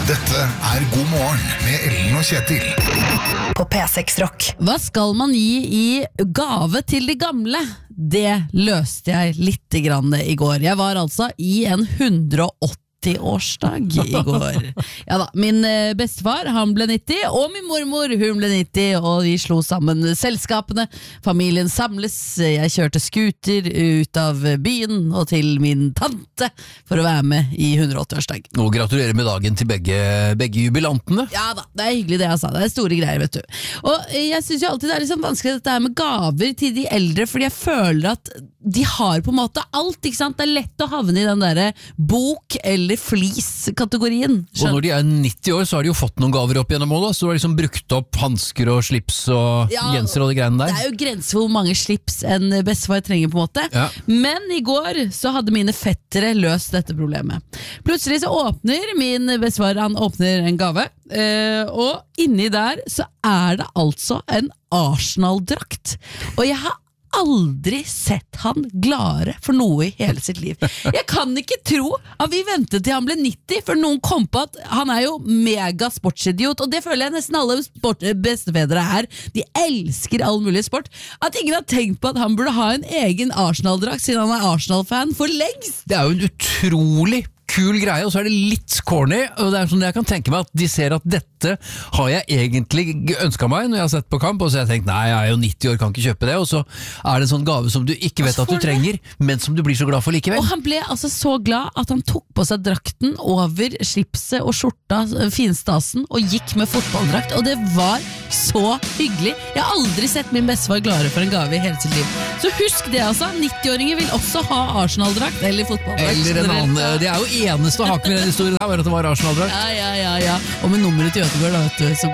Dette God morgen med Ellen og Kjetil. På P6 Rock. Hva skal man gi i gave til de gamle? Det løste jeg litt grann i går. Jeg var altså i en 180-årsdag i går. Ja da, min bestefar, han ble 90, og min mormor, hun ble 90, og vi slo sammen selskapene. Familien samles, jeg kjørte skuter ut av byen og til min tante for å være med i 180-årsdag. Og gratulerer med dagen til begge jubilantene. Ja da, det er hyggelig det jeg sa, det er store greier, vet du. Og jeg synes jo alltid det er liksom vanskelig dette her med gaver til de eldre, fordi jeg føler at de har på en måte alt, ikke sant? Det er lett å havne i den der bok eller flis-kategorien. Og når de er 90 år, så har de jo fått noen gaver opp gjennom målet, så har de liksom brukt opp hansker og slips og genser og de greiene der. Det er jo grenser hvor mange slips en bestefar trenger på en måte. Ja. Men i går så hadde mine fettere løst dette problemet. Plutselig så åpner min bestefar, han åpner en gave, og inni der så er det altså en Arsenal-drakt. Og jeg har aldri sett han gladere for noe i hele sitt liv. Jeg kan ikke tro at vi ventet til han ble 90 før noen kom på at han er jo mega sportsidiot, og det føler jeg nesten alle bestefedre er. De elsker all mulig sport. At ingen har tenkt på at han burde ha en egen Arsenal-drakt siden han er Arsenal-fan for lengst. Det er jo en utrolig kul greie, og så er det litt corny, og det er sånn jeg kan tenke meg at de ser at dette har jeg egentlig ønsket meg når jeg har sett på kamp, og så har jeg tenkt, nei, jeg er jo 90 år, kan ikke kjøpe det, og så er det en sånn gave som du ikke vet at du trenger, men som du blir så glad for likevel. Og han ble altså så glad at han tok på seg drakten over slipset og skjorta, finstasen, og gikk med fotballdrakt, og det var så hyggelig. Jeg har aldri sett min bestefar gladere for en gave i hele sitt liv. Så husk det altså, 90-åringer vil også ha Arsenal-drakt eller fotballdrakt. Eller en annen, det er jo eneste haken i den historien her var at det var Arsenal-drakt. Ja. Og med nummeret til Göteborg da, vet du, så